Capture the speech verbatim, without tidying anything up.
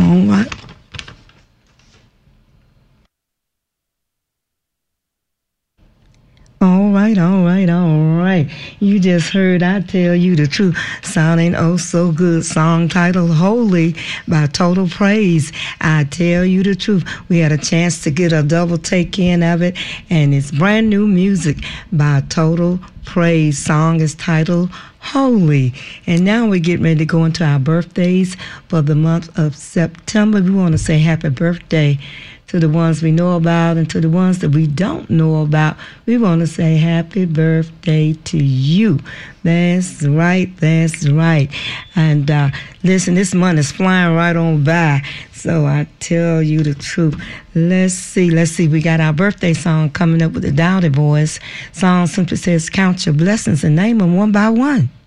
All right. All right, all right, all right. You just heard I Tell You the Truth, sounding oh so good. Song titled Holy by Total Praise. I Tell You the Truth. We had a chance to get a double take in of it, and it's brand new music by Total Praise. Song is titled Holy. And now we're getting ready to go into our birthdays for the month of September. We want to say happy birthday to the ones we know about, and to the ones that we don't know about, we want to say happy birthday to you. That's right, that's right. And uh, listen, this month is flying right on by, so I tell you the truth. Let's see, let's see. We got our birthday song coming up with the Dowdy Boys. Song simply says, count your blessings and name them one by one.